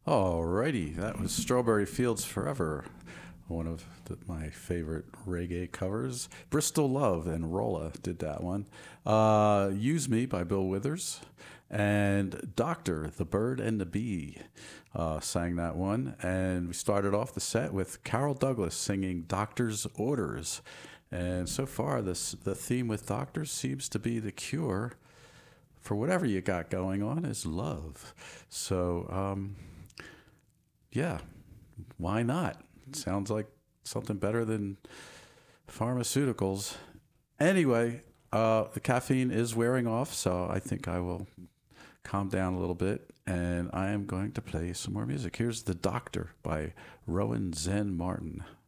Alrighty, that was Strawberry Fields Forever, one of my favorite reggae covers. Bristol Love and Rolla did that one. Use Me by Bill Withers. And Doctor, the Bird and the Bee sang that one. And we started off the set with Carol Douglas singing Doctor's Orders. And so far, the theme with doctors seems to be the cure for whatever you got going on is love. So, yeah, why not? Sounds like something better than pharmaceuticals. Anyway, the caffeine is wearing off, so I think I will calm down a little bit, and I am going to play some more music. Here's The Doctor by Rowan Zen Martin.